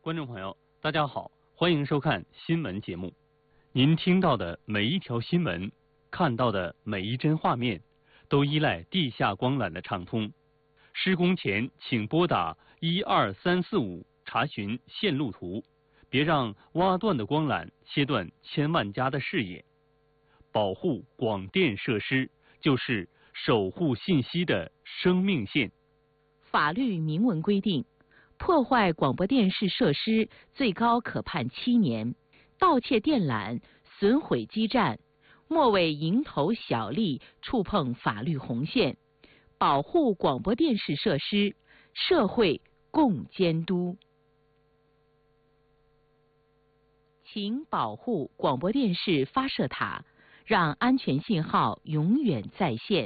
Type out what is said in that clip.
观众朋友，大家好，欢迎收看新闻节目。您听到的每一条新闻，看到的每一帧画面，都依赖地下光缆的畅通。施工前请拨打12345查询线路图，别让挖断的光缆切断千万家的视野。保护广电设施就是守护信息的生命线。 法律明文规定，破坏广播电视设施最高可判7年，盗窃电缆、损毁基站，莫为蝇头小利触碰法律红线。保护广播电视设施，社会共监督。请保护广播电视发射塔，让安全信号永远在线。